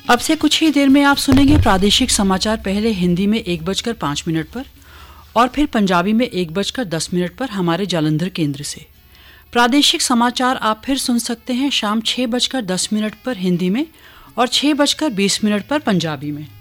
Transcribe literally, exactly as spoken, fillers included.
अब से कुछ ही देर में आप सुनेंगे प्रादेशिक समाचार, पहले हिंदी में एक बजकर पाँच मिनट पर और फिर पंजाबी में एक बजकर दस मिनट पर हमारे जालंधर केंद्र से। प्रादेशिक समाचार आप फिर सुन सकते हैं शाम छः बजकर दस मिनट पर हिंदी में और छः बजकर बीस मिनट पर पंजाबी में।